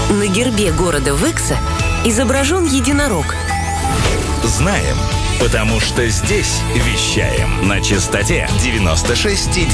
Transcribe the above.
На гербе города Выкса изображен единорог. Знаем, потому что здесь вещаем на частоте 96,9.